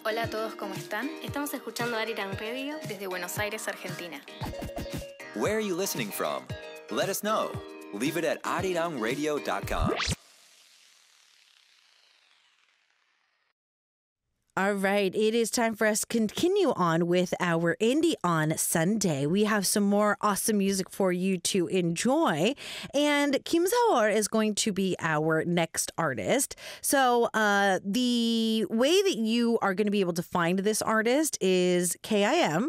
Hola a todos, ¿cómo están? Estamos escuchando Arirang Radio desde Buenos Aires, Argentina. Where are you listening from? Let us know. Leave it at arirangradio.com. All right, it is time for us to continue on with our Indie on Sunday. We have some more awesome music for you to enjoy, and Kim Saor is going to be our next artist. So the way that you are going to be able to find this artist is KIM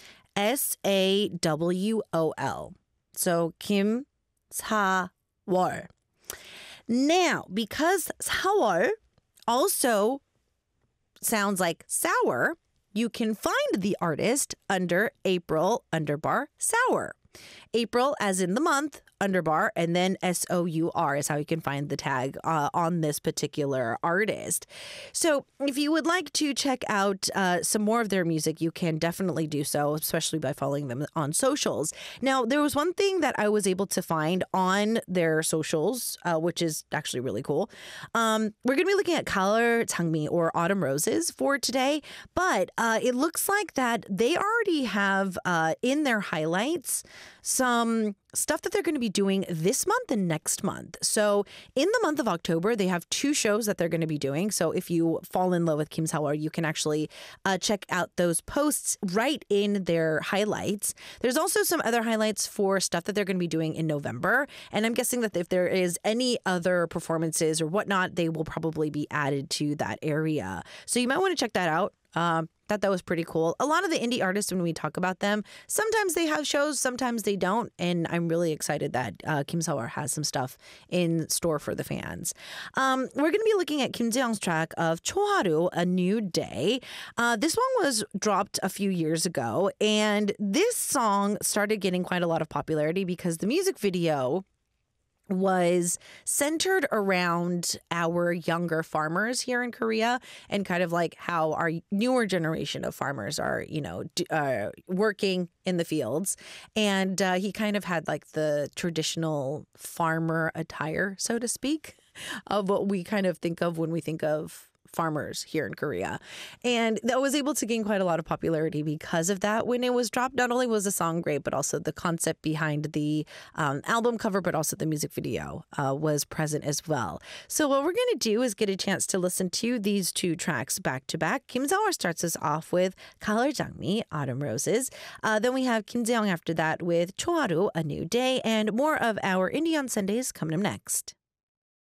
SAWOL. So Kim Saor. Now, because Saor also sounds like sour, you can find the artist under April _sour. April as in the month, underbar, and then SOUR is how you can find the tag on this particular artist. So if you would like to check out some more of their music, you can definitely do so, especially by following them on socials. Now, there was one thing that I was able to find on their socials, which is actually really cool. We're going to be looking at Galer Jangmi or Autumn Roses for today, but it looks like that they already have in their highlights some stuff that they're going to be doing this month and next month. So in the month of October, they have 2 shows that they're going to be doing. So if you fall in love with Kim Saor, you can actually check out those posts right in their highlights. There's also some other highlights for stuff that they're going to be doing in November. And I'm guessing that if there is any other performances or whatnot, they will probably be added to that area. So you might want to check that out. Thought that was pretty cool. A lot of the indie artists, when we talk about them, sometimes they have shows, sometimes they don't. And I'm really excited that Kim Saor has some stuff in store for the fans. We're going to be looking at Kim Jae-young's track of Choharu, A New Day. This one was dropped a few years ago, and this song started getting quite a lot of popularity because the music video was centered around our younger farmers here in Korea and kind of like how our newer generation of farmers are, working in the fields. And he kind of had like the traditional farmer attire, so to speak, of what we kind of think of when we think of farmers here in Korea. And that was able to gain quite a lot of popularity because of that. When it was dropped, not only was the song great, but also the concept behind the album cover, but also the music video was present as well. So what we're going to do is get a chance to listen to these 2 tracks back to back. Kim Saor starts us off with Galer Jangmi, Autumn Roses. Then we have Kim Jae-young after that with Choharu, A New Day, and more of our Indie on Sundays coming up next.